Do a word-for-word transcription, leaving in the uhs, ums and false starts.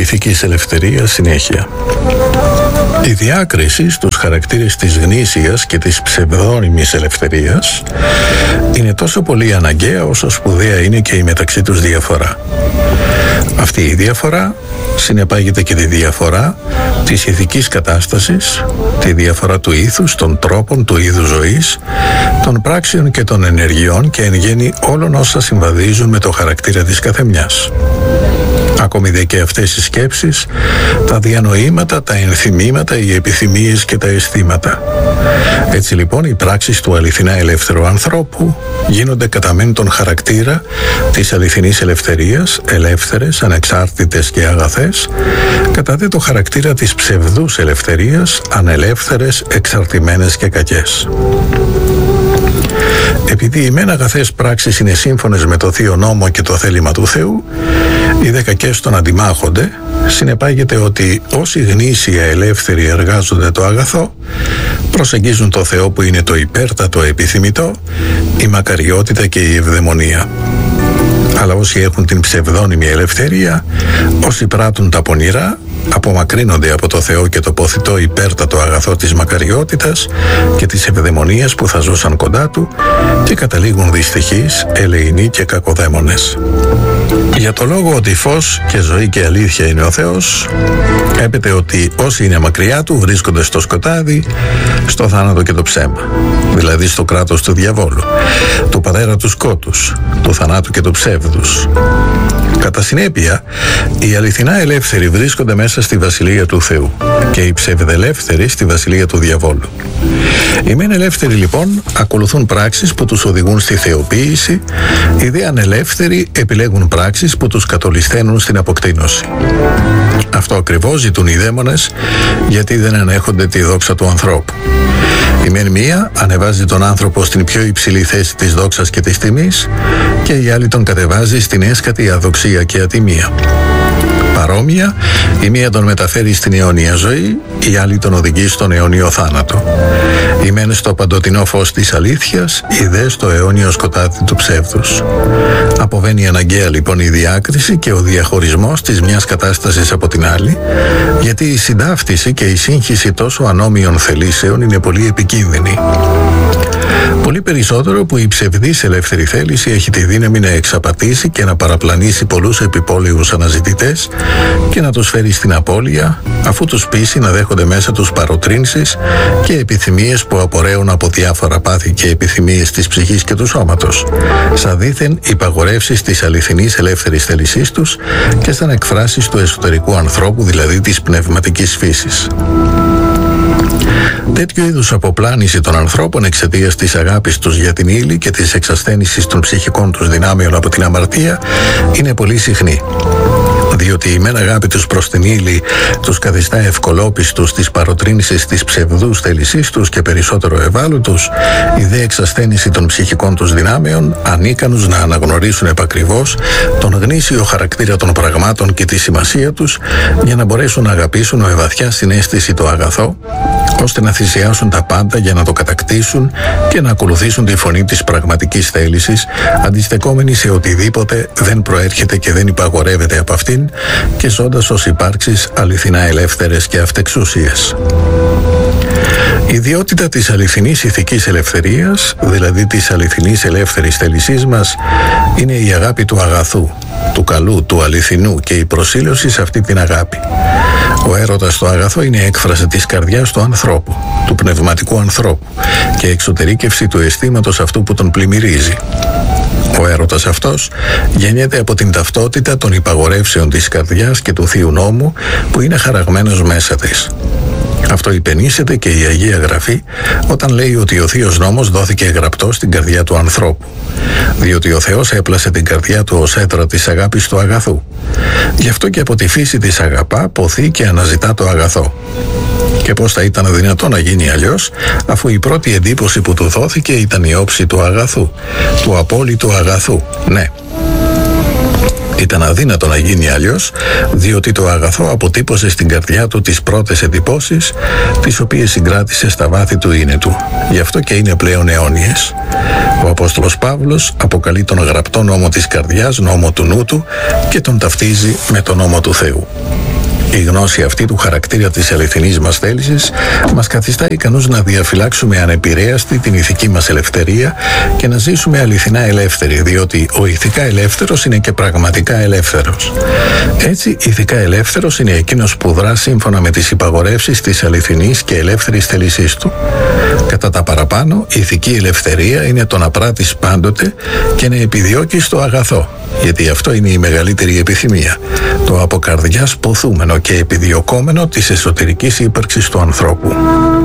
ηθικής ελευθερίας συνέχεια. Η διάκριση στους χαρακτήρες της γνήσιας και της ψευδόνυμης ελευθερίας είναι τόσο πολύ αναγκαία όσο σπουδαία είναι και η μεταξύ τους διαφορά. Αυτή η διαφορά συνεπάγεται και τη διαφορά της ηθικής κατάστασης, τη διαφορά του ήθους, των τρόπων του είδους ζωής, των πράξεων και των ενεργειών και εν γέννη όλων όσα συμβαδίζουν με το χαρακτήρα της καθεμιάς. Ακόμη δε και αυτές οι σκέψεις, τα διανοήματα, τα ενθυμήματα, οι επιθυμίες και τα αισθήματα. Έτσι λοιπόν οι πράξεις του αληθινά ελεύθερου ανθρώπου γίνονται κατά μεν τον χαρακτήρα της αληθινής ελευθερίας, ελεύθερες, ανεξάρτητες και αγαθές, κατά δε το χαρακτήρα της ψευδούς ελευθερίας, ανελεύθερες, εξαρτημένες και κακές. Επειδή οι μεν αγαθές πράξεις είναι σύμφωνες με το Θείο Νόμο και το θέλημα του Θεού, οι δε κακές τον αντιμάχονται, συνεπάγεται ότι όσοι γνήσια ελεύθεροι εργάζονται το αγαθό, προσεγγίζουν το Θεό που είναι το υπέρτατο επιθυμητό, η μακαριότητα και η ευδαιμονία. Αλλά όσοι έχουν την ψευδόνυμη ελευθερία, όσοι πράττουν τα πονηρά, απομακρύνονται από το Θεό και το ποθητό υπέρτατο αγαθό της μακαριότητας και της ευδαιμονίας που θα ζούσαν κοντά του και καταλήγουν δυστυχείς, ελεηνοί και κακοδαίμονες. Για το λόγο ότι φως και ζωή και αλήθεια είναι ο Θεός, έπεται ότι όσοι είναι μακριά του βρίσκονται στο σκοτάδι, στο θάνατο και το ψέμα, δηλαδή στο κράτος του διαβόλου, του πατέρα του σκότους, του θανάτου και του ψεύδους. Κατά συνέπεια, οι αληθινά ελεύθεροι βρίσκονται μέσα στη βασιλεία του Θεού και οι ψευδελεύθεροι στη βασιλεία του διαβόλου. Οι μεν ελεύθεροι λοιπόν ακολουθούν πράξεις που τους οδηγούν στη θεοποίηση, οι δε ανελεύθεροι επιλέγουν πράξεις που τους κατολισθαίνουν στην αποκτήνωση. Αυτό ακριβώς ζητούν οι δαίμονες, γιατί δεν ανέχονται τη δόξα του ανθρώπου. Η μεν μία ανεβάζει τον άνθρωπο στην πιο υψηλή θέση της δόξας και της τιμής και η άλλη τον κατεβάζει στην έσκατη αδοξία και ατιμία. Παρόμοια, η μία τον μεταφέρει στην αιώνια ζωή, η άλλη τον οδηγεί στον αιώνιο θάνατο. Η μεν στο παντοτινό φως της αλήθειας, η δε στο αιώνιο σκοτάδι του ψεύδους. Αποβαίνει αναγκαία λοιπόν η διάκριση και ο διαχωρισμός της μιας κατάστασης από την άλλη, γιατί η συντάφτιση και η σύγχυση τόσο ανώμοιων θελήσεων είναι πολύ επικίνδυνη. Πολύ περισσότερο που η ψευδής ελεύθερη θέληση έχει τη δύναμη να εξαπατήσει και να παραπλανήσει πολλούς επιπόλαιους αναζητητές και να τους φέρει στην απώλεια, αφού τους πείσει να δέχονται μέσα τους παροτρύνσεις και επιθυμίες που απορρέουν από διάφορα πάθη και επιθυμίες της ψυχής και του σώματος, σαν δήθεν υπαγορεύσεις της αληθινής ελεύθερης θέλησής τους και σαν εκφράσεις του εσωτερικού ανθρώπου, δηλαδή της πνευματικής φύσης. Τέτοιου είδους αποπλάνηση των ανθρώπων εξαιτίας της αγάπης τους για την ύλη και της εξασθένησης των ψυχικών τους δυνάμεων από την αμαρτία είναι πολύ συχνή. Διότι η μεν αγάπη τους προς την ύλη τους καθιστά ευκολόπιστους της παροτρύνησης της ψευδούς θέλησής τους και περισσότερο ευάλωτους, η δε εξασθένηση των ψυχικών τους δυνάμεων ανίκανους να αναγνωρίσουν επακριβώς τον γνήσιο χαρακτήρα των πραγμάτων και τη σημασία τους για να μπορέσουν να αγαπήσουν με βαθιά συναίσθηση το αγαθό, ώστε να θυσιάσουν τα πάντα για να το κατακτήσουν και να ακολουθήσουν τη φωνή της πραγματικής θέλησης, αντιστεκόμενοι σε οτιδήποτε δεν προέρχεται και δεν υπαγορεύεται από αυτήν και ζώντας ως υπάρξεις αληθινά ελεύθερες και αυτεξούσιες. Η ιδιότητα της αληθινής ηθικής ελευθερίας, δηλαδή της αληθινής ελεύθερης θέλησής μας, είναι η αγάπη του αγαθού, του καλού, του αληθινού και η προσήλωση σε αυτή την αγάπη. Ο έρωτας στο αγαθό είναι έκφραση της καρδιάς του ανθρώπου, του πνευματικού ανθρώπου και εξωτερήκευση του αισθήματος αυτού που τον πλημμυρίζει. Ο έρωτας αυτός γεννιέται από την ταυτότητα των υπαγορεύσεων της καρδιάς και του Θείου Νόμου που είναι χαραγμένος μέσα της. Αυτό υπενήσεται και η Αγία Γραφή όταν λέει ότι ο Θείος Νόμος δόθηκε γραπτό στην καρδιά του ανθρώπου, διότι ο Θεός έπλασε την καρδιά του ως έτρα της αγάπης του αγαθού. Γι' αυτό και από τη φύση της αγαπά, ποθεί και αναζητά το αγαθό. Και πώς θα ήταν δυνατό να γίνει αλλιώς, αφού η πρώτη εντύπωση που του δόθηκε ήταν η όψη του αγαθού, του απόλυτου αγαθού, ναι. Ήταν αδύνατο να γίνει αλλιώς, διότι το αγαθό αποτύπωσε στην καρδιά του τις πρώτες εντυπώσεις, τις οποίες συγκράτησε στα βάθη του είναι του. Γι' αυτό και είναι πλέον αιώνιες. Ο Απόστολος Παύλος αποκαλεί τον γραπτό νόμο της καρδιάς νόμο του νου του και τον ταυτίζει με τον νόμο του Θεού. Η γνώση αυτή του χαρακτήρα της αληθινής μας θέλησης μας καθιστά ικανούς να διαφυλάξουμε ανεπηρέαστη την ηθική μας ελευθερία και να ζήσουμε αληθινά ελεύθεροι, διότι ο ηθικά ελεύθερος είναι και πραγματικά ελεύθερος. Έτσι, ηθικά ελεύθερος είναι εκείνος που δρά σύμφωνα με τις υπαγορεύσεις της αληθινής και ελεύθερης θέλησής του. Κατά τα παραπάνω, η ηθική ελευθερία είναι το να πράττεις πάντοτε και να επιδιώκεις το αγαθό, γιατί αυτό είναι η μεγαλύτερη επιθυμία, το από καρδιάς ποθούμενο και επιδιωκόμενο της εσωτερικής ύπαρξης του ανθρώπου.